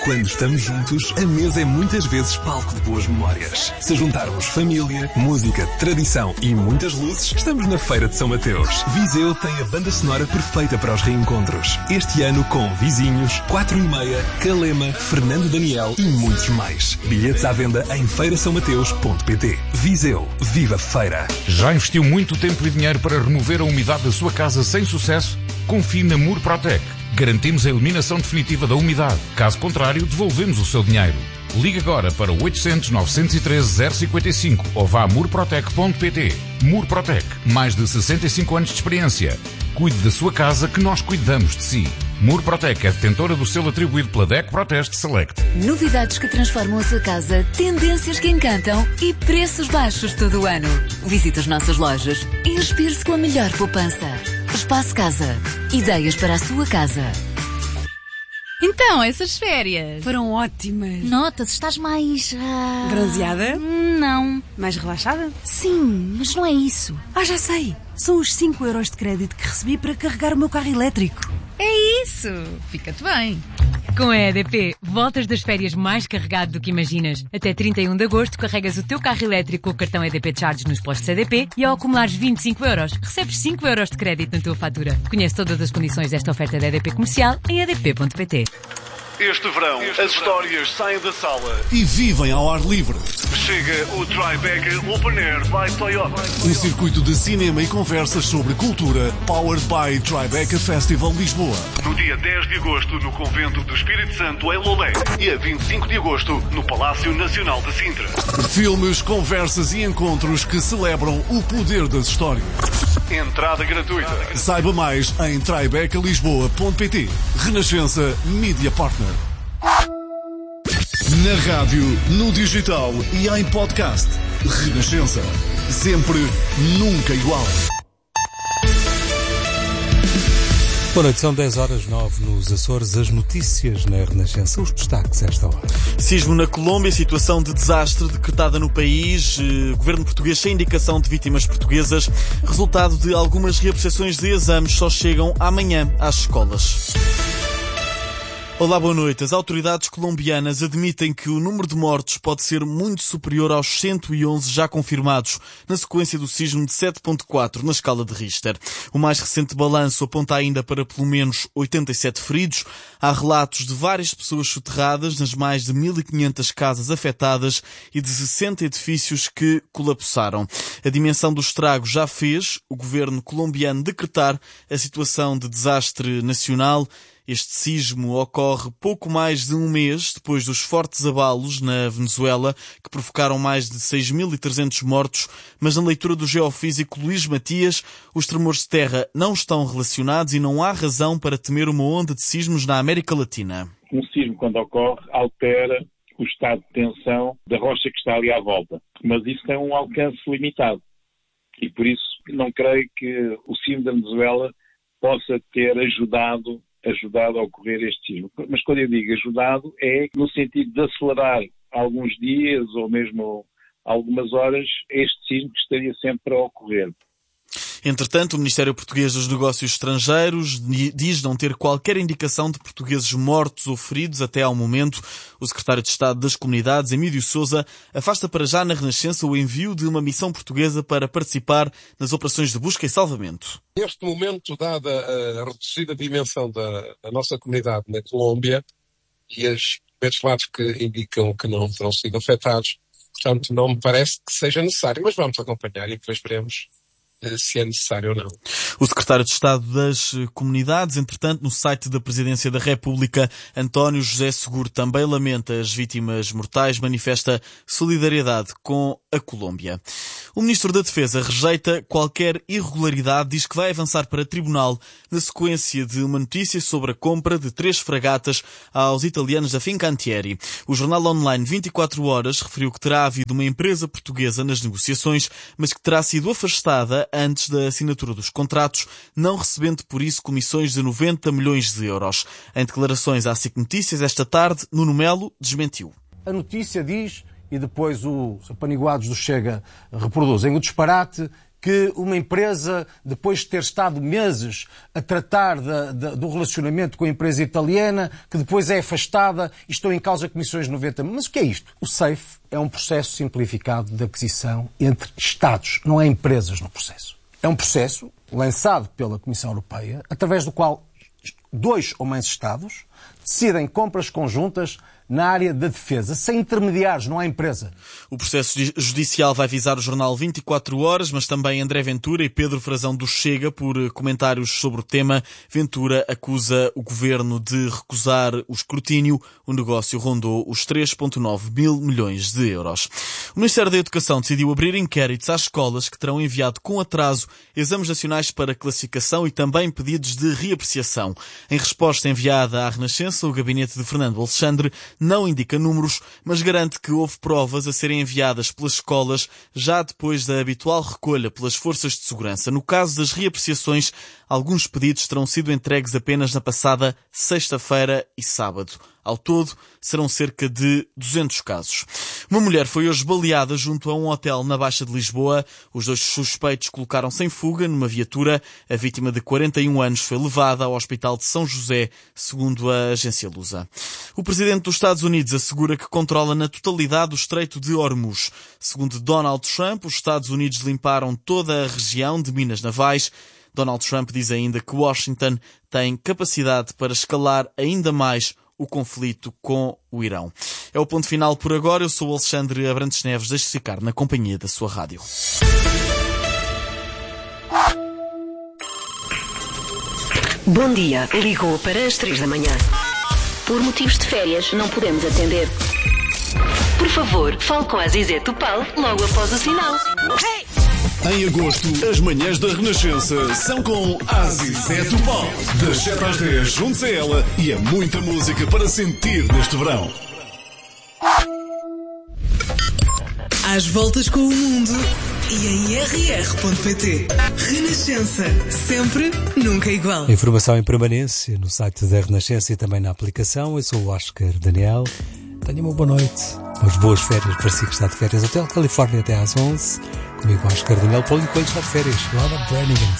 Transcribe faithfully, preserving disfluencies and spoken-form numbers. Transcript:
Quando estamos juntos, a mesa é muitas vezes palco de boas memórias. Se juntarmos família, música, tradição e muitas luzes, estamos na Feira de São Mateus. Viseu tem a banda sonora perfeita para os reencontros. Este ano com Vizinhos, Quatro e Meia, Calema, Fernando Daniel e muitos mais. Bilhetes à venda em feira são mateus ponto pt. Viseu, viva feira! Já investiu muito tempo e dinheiro para remover a umidade da sua casa sem sucesso? Confie na Murprotec. Garantimos a eliminação definitiva da umidade. Caso contrário, devolvemos o seu dinheiro. Ligue agora para oitocentos, novecentos e treze, zero cinquenta e cinco ou vá a murprotec ponto pt. Murprotec, mais de sessenta e cinco anos de experiência. Cuide da sua casa que nós cuidamos de si. Murprotec é detentora do selo atribuído pela D E C Proteste Select. Novidades que transformam a sua casa, tendências que encantam e preços baixos todo o ano. Visite as nossas lojas e inspire-se com a melhor poupança. Espaço Casa. Ideias para a sua casa. Então, essas férias foram ótimas. Nota-se, estás mais... Uh... bronzeada? Não. Mais relaxada? Sim, mas não é isso. Ah, já sei. São os cinco euros de crédito que recebi para carregar o meu carro elétrico. É isso. Fica-te bem. Com a E D P, voltas das férias mais carregado do que imaginas. Até trinta e um de agosto, carregas o teu carro elétrico com o cartão E D P Charge nos postos E D P e ao acumulares vinte e cinco euros, recebes cinco euros de crédito na tua fatura. Conhece todas as condições desta oferta da E D P Comercial em e d p ponto p t. Este verão, as histórias saem da sala e vivem ao ar livre. Chega o Tribeca Open Air by Toyota. Um circuito de cinema e conversas sobre cultura, powered by Tribeca Festival Lisboa. No dia dez de agosto, no Convento do Espírito Santo, em Lolé. E a vinte e cinco de agosto, no Palácio Nacional de Sintra. Filmes, conversas e encontros que celebram o poder das histórias. Entrada gratuita. Saiba mais em tribeca lisboa ponto pt. Renascença Media Partner. Na rádio, no digital e em podcast. Renascença. Sempre, nunca igual. Boa noite, são dez horas nove nos Açores. As notícias na Renascença, os destaques a esta hora. Sismo na Colômbia, situação de desastre decretada no país. Eh, governo português sem indicação de vítimas portuguesas. Resultado de algumas reapreciações de exames só chegam amanhã às escolas. Olá, boa noite. As autoridades colombianas admitem que o número de mortos pode ser muito superior aos cento e onze já confirmados na sequência do sismo de sete ponto quatro na escala de Richter. O mais recente balanço aponta ainda para pelo menos oitenta e sete feridos. Há relatos de várias pessoas soterradas nas mais de mil e quinhentas casas afetadas e de sessenta edifícios que colapsaram. A dimensão do estrago já fez o governo colombiano decretar a situação de desastre nacional. Este sismo ocorre pouco mais de um mês depois dos fortes abalos na Venezuela, que provocaram mais de seis mil e trezentos mortos, mas na leitura do geofísico Luís Matias, os tremores de terra não estão relacionados e não há razão para temer uma onda de sismos na América Latina. Um sismo, quando ocorre, altera o estado de tensão da rocha que está ali à volta, mas isso tem um alcance limitado e por isso não creio que o sismo da Venezuela possa ter ajudado ajudado a ocorrer este sismo. Mas quando eu digo ajudado, é no sentido de acelerar alguns dias ou mesmo algumas horas este sismo que estaria sempre a ocorrer. Entretanto, o Ministério Português dos Negócios Estrangeiros diz não ter qualquer indicação de portugueses mortos ou feridos até ao momento. O Secretário de Estado das Comunidades, Emílio Sousa, afasta para já na Renascença o envio de uma missão portuguesa para participar nas operações de busca e salvamento. Neste momento, dada a reduzida dimensão da, da nossa comunidade na Colômbia e os lados que indicam que não terão sido afetados, portanto, não me parece que seja necessário, mas vamos acompanhar e depois veremos se é necessário ou não. O Secretário de Estado das Comunidades, entretanto, no site da Presidência da República, António José Seguro, também lamenta as vítimas mortais, manifesta solidariedade com a Colômbia. O Ministro da Defesa rejeita qualquer irregularidade, diz que vai avançar para tribunal na sequência de uma notícia sobre a compra de três fragatas aos italianos da Fincantieri. O jornal online vinte e quatro horas referiu que terá havido uma empresa portuguesa nas negociações, mas que terá sido afastada antes da assinatura dos contratos, não recebendo por isso comissões de noventa milhões de euros. Em declarações à S I C Notícias esta tarde, Nuno Melo desmentiu. A notícia diz, e depois os apaniguados do Chega reproduzem o disparate, que uma empresa, depois de ter estado meses a tratar de, de, do relacionamento com a empresa italiana, que depois é afastada e estão em causa comissões de noventa mil. Mas o que é isto? O SAFE é um processo simplificado de aquisição entre Estados, não há empresas no processo. É um processo lançado pela Comissão Europeia, através do qual dois ou mais Estados decidem compras conjuntas na área da defesa, sem intermediários, não há empresa. O processo judicial vai visar o jornal vinte e quatro horas, mas também André Ventura e Pedro Frazão do Chega por comentários sobre o tema. Ventura acusa o governo de recusar o escrutínio. O negócio rondou os três vírgula nove mil milhões de euros. O Ministério da Educação decidiu abrir inquéritos às escolas que terão enviado com atraso exames nacionais para classificação e também pedidos de reapreciação. Em resposta enviada à Renascença, o gabinete de Fernando Alexandre não indica números, mas garante que houve provas a serem enviadas pelas escolas já depois da habitual recolha pelas forças de segurança. No caso das reapreciações, alguns pedidos terão sido entregues apenas na passada sexta-feira e sábado. Ao todo, serão cerca de duzentos casos. Uma mulher foi hoje baleada junto a um hotel na Baixa de Lisboa. Os dois suspeitos colocaram-se em fuga numa viatura. A vítima de quarenta e um anos foi levada ao Hospital de São José, segundo a agência Lusa. O presidente dos Estados Unidos assegura que controla na totalidade o Estreito de Hormuz. Segundo Donald Trump, os Estados Unidos limparam toda a região de minas navais. Donald Trump diz ainda que Washington tem capacidade para escalar ainda mais o conflito com o Irão. É o ponto final por agora. Eu sou o Alexandre Abrantes Neves. Deixe-se ficar na companhia da sua rádio. Bom dia. Ligou para as três da manhã. Por motivos de férias, não podemos atender. Por favor, fale com a Zizé Topal logo após o sinal. Hey! Em agosto, as manhãs da Renascença são com a Zizé Topal. Das sete às dez, juntos a ela e a muita música para sentir neste verão. Às voltas com o mundo e em r r ponto p t. Renascença. Sempre, nunca igual. Informação em permanência no site da Renascença e também na aplicação. Eu sou o Oscar Daniel. Tenha uma boa noite. Umas boas férias para si que está de férias. Hotel Califórnia até às onze. Comigo, Oscar Daniel. Paulo Coelho está de férias. Lá na Brannigan.